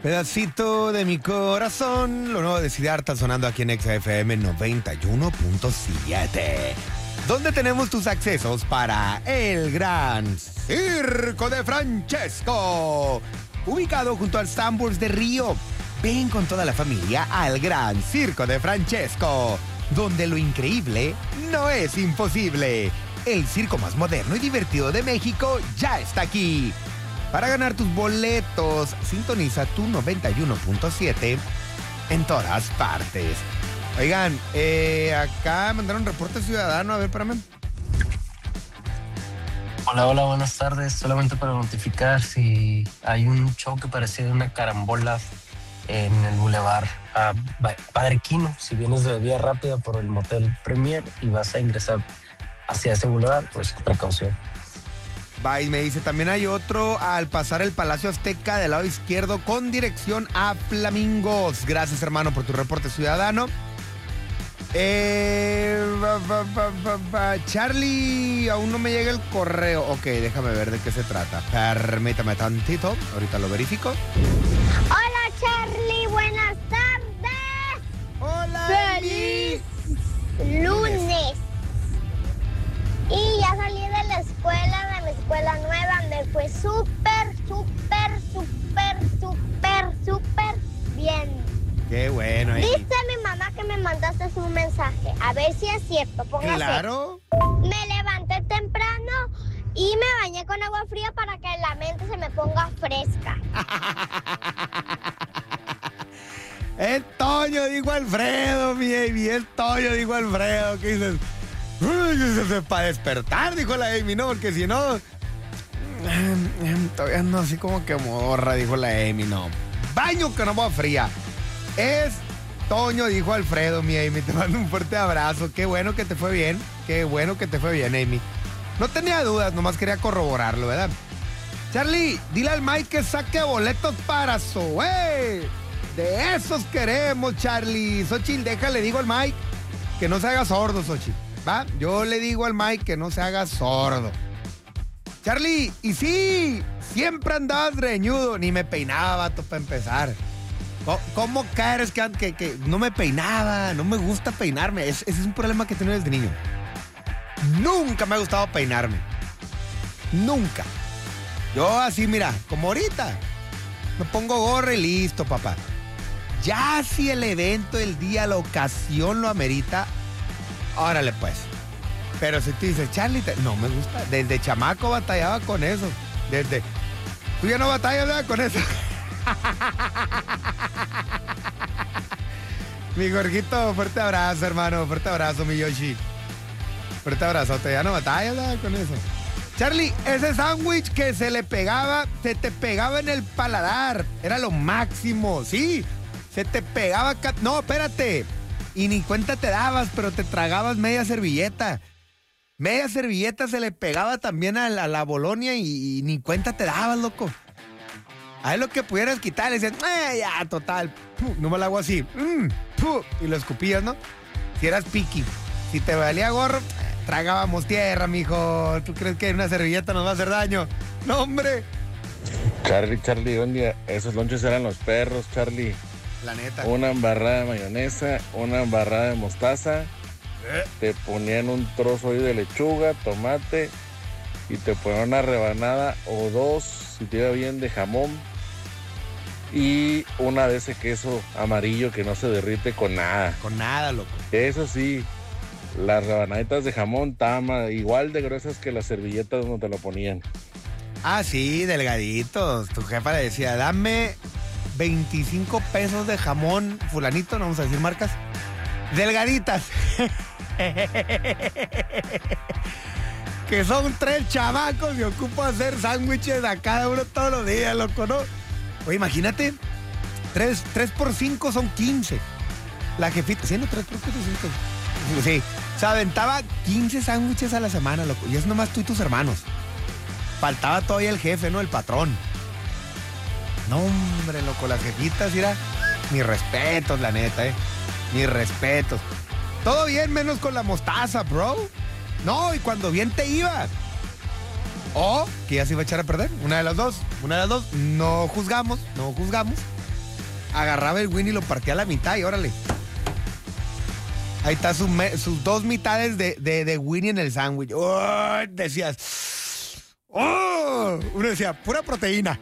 Pedacito de mi corazón, lo nuevo de Siddhartha sonando aquí en XFM 91.7. Donde tenemos tus accesos para el Gran Circo de Francesco, ubicado junto al Sanborns de Río. Ven con toda la familia al Gran Circo de Francesco, donde lo increíble no es imposible. El circo más moderno y divertido de México ya está aquí. Para ganar tus boletos, sintoniza tu 91.7 en todas partes. Oigan, acá mandaron un reporte ciudadano. A ver, espérame. Hola, buenas tardes. Solamente para notificar si hay un show que parece una carambola en el Boulevard Padre Quino. Si vienes de vía rápida por el Motel Premier y vas a ingresar hacia ese boulevard, pues precaución. Va, y me dice, también hay otro al pasar el Palacio Azteca del lado izquierdo con dirección a Flamingos. Gracias, hermano, por tu reporte ciudadano. Charlie, aún no me llega el correo. Ok, déjame ver de qué se trata. Permítame tantito, ahorita lo verifico. Hola, Charlie, buenas tardes. Hola, ¡Feliz lunes! Y ya salí de mi escuela nueva. Me fue súper bien. Qué bueno. Dice mi mamá que me mandaste un mensaje. A ver si es cierto. Póngase. Claro. Me levanté temprano y me bañé con agua fría para que la mente se me ponga fresca. El Toño, dijo Alfredo, mi Amy. El Toño, dijo Alfredo. ¿Qué dices? Para despertar, dijo la Amy, ¿no? Porque si no... Todavía no, así como que morra, dijo la Amy, no. Baño con agua fría. Es Toño, dijo Alfredo, mi Amy. Te mando un fuerte abrazo. Qué bueno que te fue bien. Qué bueno que te fue bien, Amy. No tenía dudas, nomás quería corroborarlo, ¿verdad? Charlie, dile al Mike que saque boletos para Zoé. De esos queremos, Charlie. Xochitl, déjale, digo al Mike que no se haga sordo, Xochitl. ¿Va? Yo le digo al Mike que no se haga sordo. Charlie, y sí, siempre andabas greñudo. Ni me peinaba, vato, para empezar. ¿Cómo caes que no me peinaba? No me gusta peinarme. Ese es un problema que tengo desde niño. Nunca me ha gustado peinarme. Nunca. Yo así, mira, como ahorita. Me pongo gorra y listo, papá. Ya si el evento, el día, la ocasión lo amerita, órale pues. Pero si tú dices, Charlie, no me gusta. Desde chamaco batallaba con eso. Tú ya no batallas, ¿verdad? Con eso. Mi Jorgito, fuerte abrazo, hermano. Fuerte abrazo, mi Yoshi. Fuerte abrazo. Ya no batallas, ¿verdad? Con eso. Charlie, ese sándwich que se te pegaba en el paladar. Era lo máximo, sí. Se te pegaba... No, espérate. Y ni cuenta te dabas, pero te tragabas media servilleta. Media servilleta se le pegaba también a la Bolonia y ni cuenta te dabas, loco. Ahí lo que pudieras quitar, le decías, ya, total. No me lo hago así. Y lo escupías, ¿no? Si eras piqui. Si te valía gorro, tragábamos tierra, mijo. ¿Tú crees que una servilleta nos va a hacer daño? No, hombre. Charlie, buen día. Esos lonches eran los perros, Charlie. La neta. Una embarrada de mayonesa, una embarrada de mostaza. Te ponían un trozo ahí de lechuga, tomate y te ponían una rebanada o dos, si te iba bien, de jamón y una de ese queso amarillo que no se derrite con nada. Con nada, loco. Eso sí, las rebanaditas de jamón tama igual de gruesas que las servilletas donde te lo ponían. Ah, sí, delgaditos. Tu jefa le decía, dame 25 pesos de jamón fulanito, no vamos a decir marcas, delgaditas. Que son 3 chamacos y ocupo hacer sándwiches a cada uno todos los días, loco, ¿no? Oye, imagínate, 3 por 5 son 15. La jefita, ¿sí, no? 3 por 4, 5. Sí, se aventaba 15 sándwiches a la semana, loco. Y es nomás tú y tus hermanos. Faltaba todavía el jefe, ¿no? El patrón. No, hombre, loco, las jefitas, mira, mis respetos, la neta, mis respetos. Todo bien, menos con la mostaza, bro. No, y cuando bien te iba. O que ya se iba a echar a perder. Una de las dos. No juzgamos. agarraba el Winnie y lo partía a la mitad y órale. Ahí está sus dos mitades de Winnie en el sándwich. Oh, decías, oh, uno decía, pura proteína.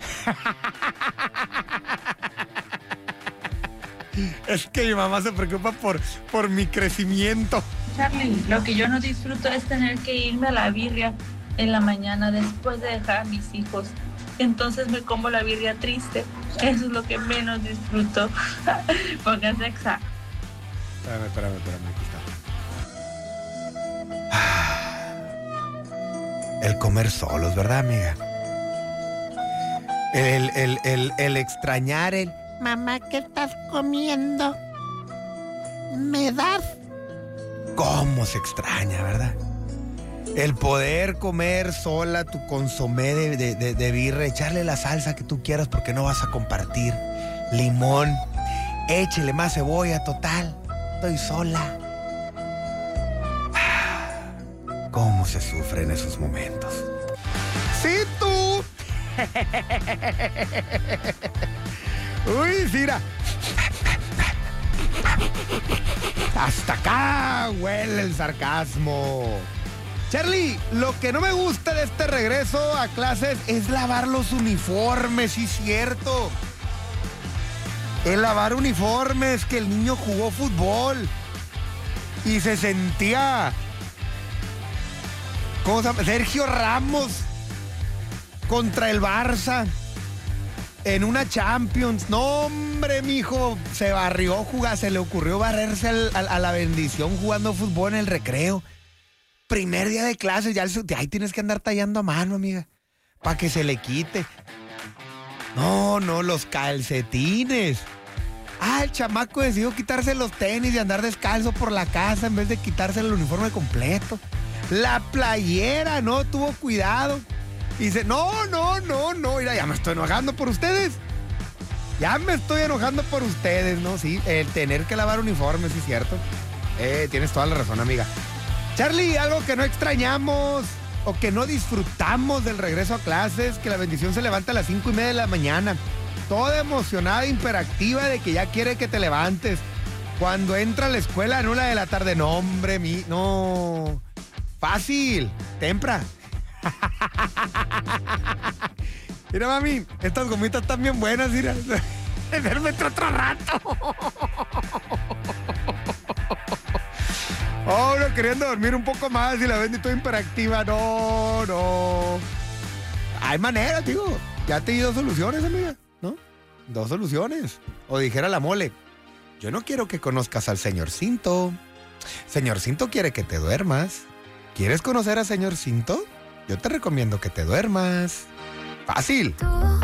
Es que mi mamá se preocupa por mi crecimiento. Charlie, lo que yo no disfruto es tener que irme a la birria en la mañana después de dejar a mis hijos. Entonces me como la birria triste. Eso es lo que menos disfruto. Pónganse exa. Espérame, aquí está. El comer solos, ¿verdad, amiga? El extrañar el... Mamá, ¿qué estás comiendo? ¿Me das? ¿Cómo se extraña, verdad? El poder comer sola tu consomé de birra, echarle la salsa que tú quieras porque no vas a compartir. Limón, échele más cebolla, total. Estoy sola. ¿Cómo se sufre en esos momentos? ¡Sí, tú! Uy, mira. Hasta acá huele el sarcasmo. Charlie, lo que no me gusta de este regreso a clases es lavar los uniformes, sí, cierto. El lavar uniformes, que el niño jugó fútbol y se sentía... ¿Cómo se llama? Sergio Ramos contra el Barça en una Champions. No, hombre, mijo, se barrió jugar, se le ocurrió barrerse a la bendición jugando fútbol en el recreo. Primer día de clases, ya ahí tienes que andar tallando a mano, amiga, para que se le quite. No, los calcetines. El chamaco decidió quitarse los tenis y andar descalzo por la casa en vez de quitarse el uniforme completo. La playera, no tuvo cuidado. Y dice, no, mira, ya me estoy enojando por ustedes. Ya me estoy enojando por ustedes, ¿no? Sí, el tener que lavar uniformes, sí, cierto. Tienes toda la razón, amiga. Charlie, algo que no extrañamos o que no disfrutamos del regreso a clases, que la bendición se levanta a las 5:30 de la mañana. Toda emocionada, hiperactiva de que ya quiere que te levantes. Cuando entra a la escuela en 1 de la tarde, no, hombre, no. Fácil, temprano. Mira, mami, estas gomitas están bien buenas, mira. Verme otro rato. Oh, no, queriendo dormir un poco más y la ven toda hiperactiva. No. Hay maneras, digo. Ya te di 2 soluciones, amiga, ¿no? 2 soluciones. O dijera la mole, yo no quiero que conozcas al señor Cinto. Señor Cinto quiere que te duermas. ¿Quieres conocer al señor Cinto? Yo te recomiendo que te duermas. Fácil.